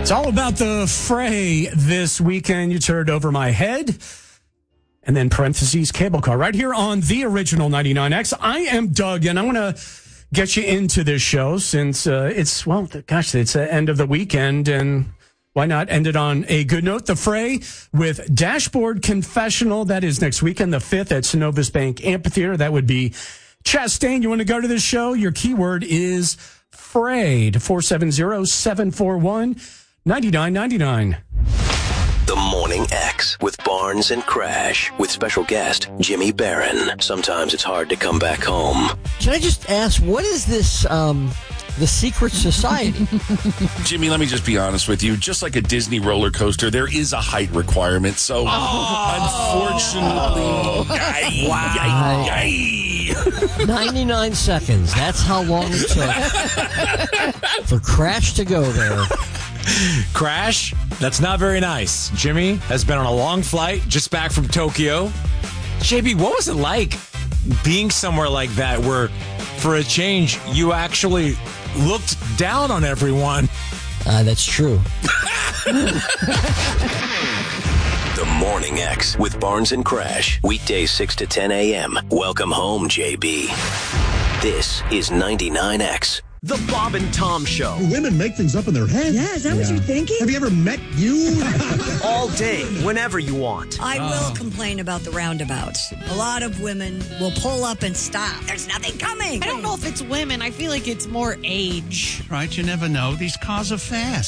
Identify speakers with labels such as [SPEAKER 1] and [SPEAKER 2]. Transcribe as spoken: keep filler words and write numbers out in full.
[SPEAKER 1] It's all about the fray this weekend. You turned over my head. And then parentheses, cable car. Right here on the original ninety-nine X. I am Doug, and I want to get you into this show since uh, it's, well, gosh, it's the end of the weekend. And why not end it on a good note? The fray with Dashboard Confessional. That is next weekend, the fifth at Synovus Bank Amphitheater. That would be Chastain. You want to go to this show? Your keyword is fray to four seven zero, seven four one, nine nine nine nine.
[SPEAKER 2] The Morning X with Barnes and Crash with special guest Jimmy Barron. Sometimes it's hard to come back home.
[SPEAKER 3] Can I just ask, what is this, um, the secret society?
[SPEAKER 4] Jimmy, let me just be honest with you. Just like a Disney roller coaster, there is a height requirement. So, oh, unfortunately,
[SPEAKER 3] no. Wow. ninety-nine seconds. That's how long it took for Crash to go there.
[SPEAKER 5] Crash, that's not very nice. Jimmy has been on a long flight, just back from Tokyo. J B, what was it like being somewhere like that where, for a change, you actually looked down on everyone?
[SPEAKER 3] Uh, that's true.
[SPEAKER 2] The Morning X with Barnes and Crash. Weekdays six to ten a.m. Welcome home, J B. This is ninety-nine X.
[SPEAKER 6] The Bob and Tom Show.
[SPEAKER 7] Women make things up in their head.
[SPEAKER 8] Yeah, is that yeah. what you're thinking?
[SPEAKER 7] Have you ever met you?
[SPEAKER 6] All day, whenever you want.
[SPEAKER 8] I oh. will complain about the roundabouts. A lot of women will pull up and stop. There's nothing coming.
[SPEAKER 9] I don't know if it's women. I feel like it's more age.
[SPEAKER 10] Right, you never know. These cars are fast.